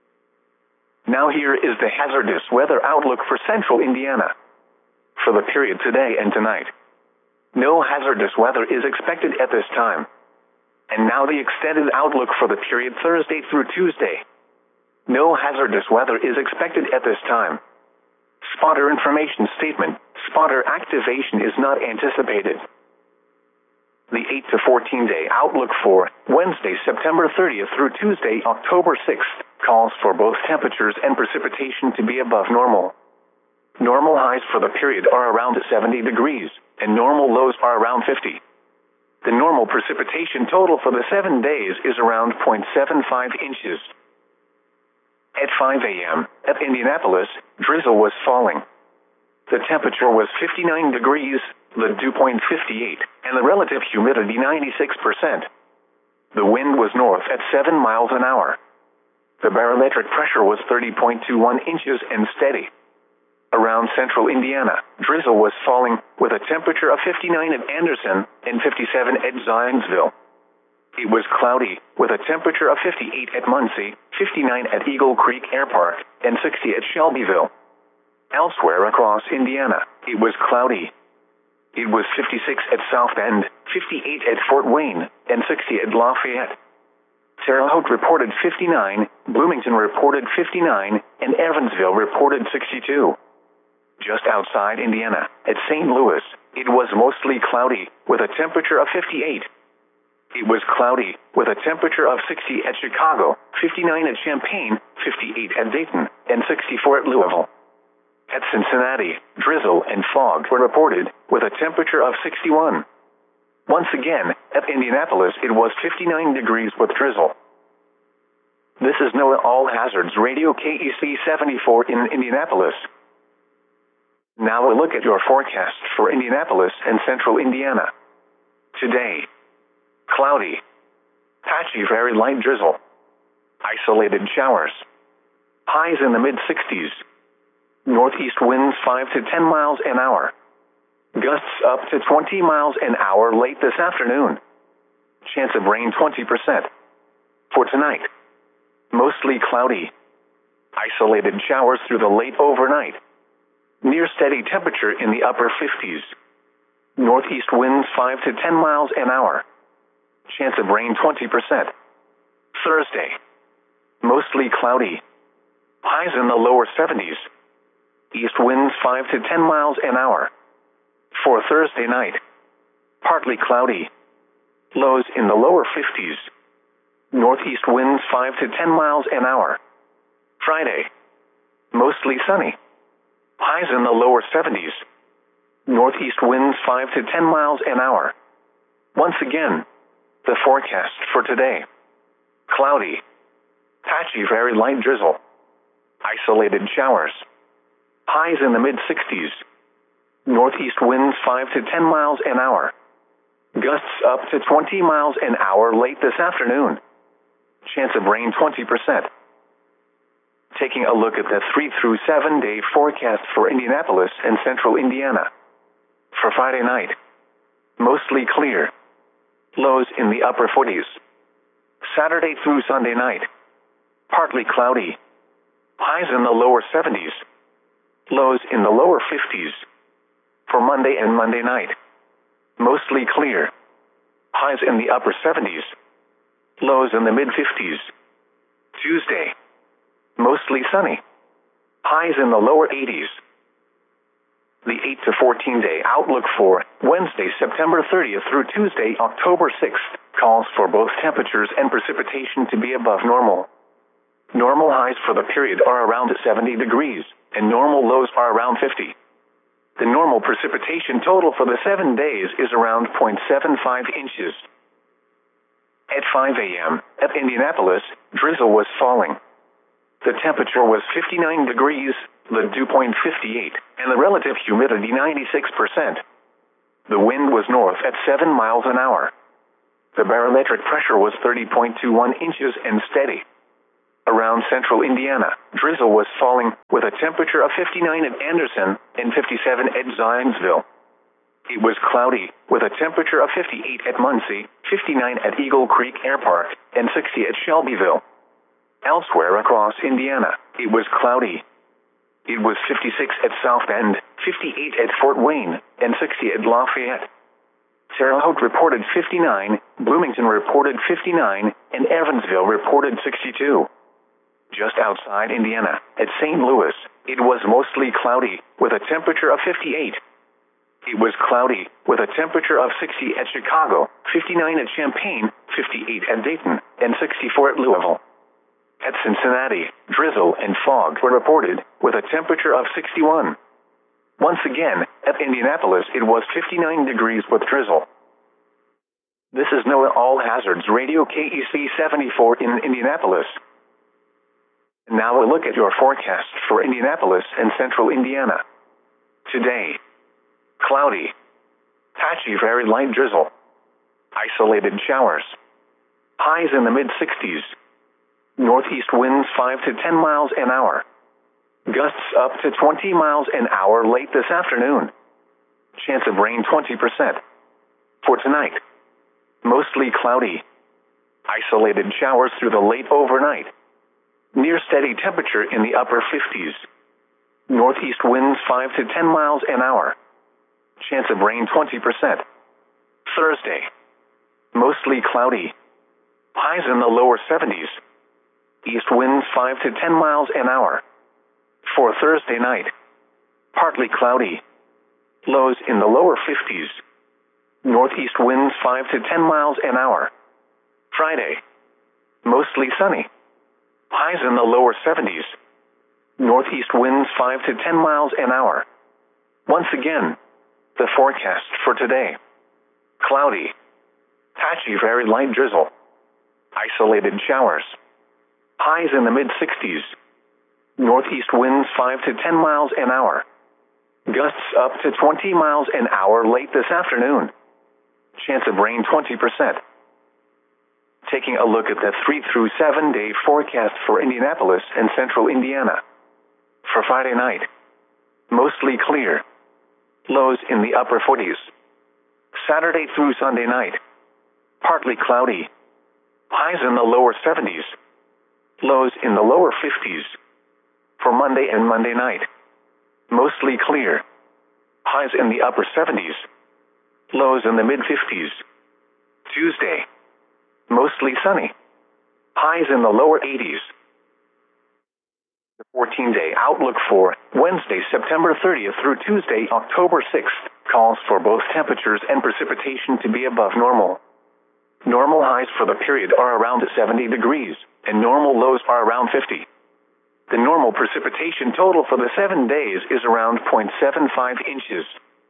[SPEAKER 1] Now here is the hazardous weather outlook for central Indiana. For the period today and tonight, no hazardous weather is expected at this time. And now the extended outlook for the period Thursday through Tuesday. No hazardous weather is expected at this time. Spotter information statement. Spotter activation is not anticipated. The eight to fourteen day outlook for Wednesday, September thirtieth through Tuesday, October sixth, calls for both temperatures and precipitation to be above normal. Normal highs for the period are around seventy degrees, and normal lows are around fifty. The normal precipitation total for the seven days is around zero point seven five inches. At five a m, at Indianapolis, drizzle was falling. The temperature was fifty-nine degrees, the dew point fifty-eight, and the relative humidity ninety-six percent. The wind was north at seven miles an hour. The barometric pressure was thirty point two one inches and steady. Around central Indiana, drizzle was falling, with a temperature of fifty-nine at Anderson and fifty-seven at Zionsville. It was cloudy, with a temperature of fifty-eight at Muncie, fifty-nine at Eagle Creek Air Park, and sixty at Shelbyville. Elsewhere across Indiana, it was cloudy. It was fifty-six at South Bend, fifty-eight at Fort Wayne, and sixty at Lafayette. Terre Haute reported fifty-nine, Bloomington reported fifty-nine, and Evansville reported sixty-two. Just outside Indiana, at Saint Louis, it was mostly cloudy, with a temperature of fifty-eight. It was cloudy, with a temperature of sixty at Chicago, fifty-nine at Champaign, fifty-eight at Dayton, and sixty-four at Louisville. At Cincinnati, drizzle and fog were reported, with a temperature of sixty-one. Once again, at Indianapolis it was fifty-nine degrees with drizzle. This is NOAA All Hazards Radio K E C seventy-four in Indianapolis. Now a look at your forecast for Indianapolis and central Indiana. Today, cloudy, patchy very light drizzle, isolated showers, highs in the mid sixties, northeast winds five to ten miles an hour, gusts up to twenty miles an hour late this afternoon, chance of rain twenty percent. For tonight, mostly cloudy, isolated showers through the late overnight, near steady temperature in the upper fifties, northeast winds five to ten miles an hour, chance of rain twenty percent. Thursday, mostly cloudy, highs in the lower seventies, east winds five to ten miles an hour. For Thursday night, partly cloudy, lows in the lower fifties, northeast winds five to ten miles an hour. Friday, mostly sunny, highs in the lower seventies, northeast winds five to ten miles an hour. Once again, the forecast for today: cloudy, patchy very light drizzle, isolated showers, highs in the mid sixties, northeast winds five to ten miles an hour, gusts up to twenty miles an hour late this afternoon, chance of rain twenty percent. Taking a look at the three through seven day forecast for Indianapolis and central Indiana. For Friday night, mostly clear, lows in the upper forties. Saturday through Sunday night, partly cloudy, highs in the lower seventies, lows in the lower fifties. For Monday and Monday night, mostly clear, highs in the upper seventies, lows in the mid fifties. Tuesday, mostly sunny, highs in the lower eighties. The eight to fourteen day outlook for Wednesday, September thirtieth through Tuesday, October sixth, calls for both temperatures and precipitation to be above normal. Normal highs for the period are around seventy degrees, and normal lows are around fifty. The normal precipitation total for the seven days is around zero point seven five inches. At five a.m., at Indianapolis, drizzle was falling. The temperature was fifty-nine degrees, the dew point fifty-eight, and the relative humidity ninety-six percent. The wind was north at seven miles an hour. The barometric pressure was thirty point two one inches and steady. Around central Indiana, drizzle was falling, with a temperature of fifty-nine at Anderson and fifty-seven at Zionsville. It was cloudy, with a temperature of fifty-eight at Muncie, fifty-nine at Eagle Creek Air Park, and sixty at Shelbyville. Elsewhere across Indiana, it was cloudy. It was fifty-six at South Bend, fifty-eight at Fort Wayne, and sixty at Lafayette. Terre Haute reported fifty-nine, Bloomington reported fifty-nine, and Evansville reported sixty-two. Just outside Indiana, at Saint Louis, it was mostly cloudy, with a temperature of fifty-eight. It was cloudy, with a temperature of sixty at Chicago, fifty-nine at Champaign, fifty-eight at Dayton, and sixty-four at Louisville. At Cincinnati, drizzle and fog were reported, with a temperature of sixty-one. Once again, at Indianapolis it was fifty-nine degrees with drizzle. This is NOAA All Hazards Radio K E C seventy-four in Indianapolis. Now a look at your forecast for Indianapolis and central Indiana. Today, cloudy, patchy very light drizzle, isolated showers, highs in the mid sixties, northeast winds five to ten miles an hour, gusts up to twenty miles an hour late this afternoon, chance of rain twenty percent. For tonight, mostly cloudy, isolated showers through the late overnight, near steady temperature in the upper fifties, northeast winds five to ten miles an hour, chance of rain twenty percent. Thursday, mostly cloudy, highs in the lower seventies, east winds five to ten miles an hour. For Thursday night, partly cloudy, lows in the lower fifties, northeast winds five to ten miles an hour. Friday, mostly sunny, highs in the lower seventies, northeast winds five to ten miles an hour. Once again, the forecast for today: cloudy, patchy very light drizzle, isolated showers, highs in the mid sixties, northeast winds five to ten miles an hour, gusts up to twenty miles an hour late this afternoon, chance of rain twenty percent. Taking a look at the three through seven day forecast for Indianapolis and central Indiana. For Friday night, mostly clear, lows in the upper forties. Saturday through Sunday night, partly cloudy, highs in the lower seventies, lows in the lower fifties. For Monday and Monday night, mostly clear, highs in the upper seventies, lows in the mid fifties. Tuesday, mostly sunny, highs in the lower eighties. The fourteen day outlook for Wednesday, September thirtieth through Tuesday, October sixth, calls for both temperatures and precipitation to be above normal. Normal highs for the period are around seventy degrees, and normal lows are around fifty. The normal precipitation total for the seven days is around zero point seven five inches.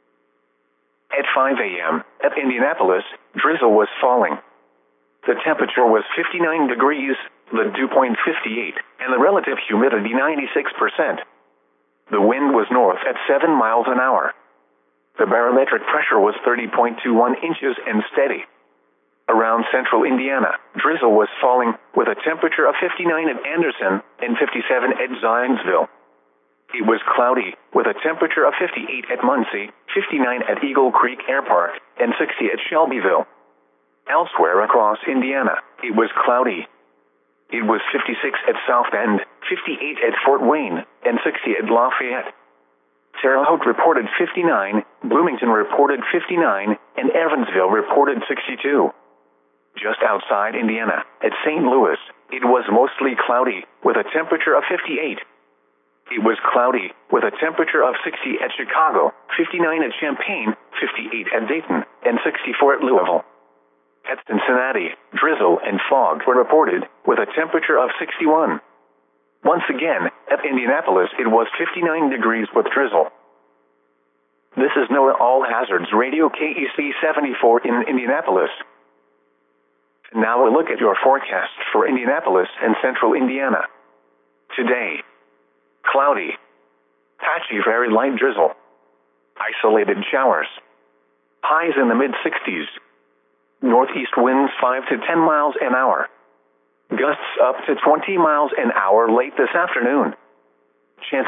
[SPEAKER 1] At five a.m., at Indianapolis, drizzle was falling. The temperature was fifty-nine degrees, the dew point fifty-eight, and the relative humidity ninety-six percent. The wind was north at seven miles an hour. The barometric pressure was thirty point two one inches and steady. Around central Indiana, drizzle was falling, with a temperature of fifty-nine at Anderson and fifty-seven at Zionsville. It was cloudy, with a temperature of fifty-eight at Muncie, fifty-nine at Eagle Creek Air Park, and sixty at Shelbyville. Elsewhere across Indiana, it was cloudy. It was fifty-six at South Bend, fifty-eight at Fort Wayne, and sixty at Lafayette. Terre Haute reported fifty-nine, Bloomington reported fifty-nine, and Evansville reported sixty-two. Just outside Indiana, at Saint Louis, it was mostly cloudy, with a temperature of fifty-eight. It was cloudy, with a temperature of sixty at Chicago, fifty-nine at Champaign, fifty-eight at Dayton, and sixty-four at Louisville. At Cincinnati, drizzle and fog were reported, with a temperature of sixty-one. Once again, at Indianapolis it was fifty-nine degrees with drizzle. This is NOAA All Hazards Radio K E C seventy-four in Indianapolis. Now a look at your forecast for Indianapolis and central Indiana. Today, cloudy, patchy very light drizzle, isolated showers, highs in the mid sixties, northeast winds five to ten miles an hour, gusts up to twenty miles an hour late this afternoon. Chance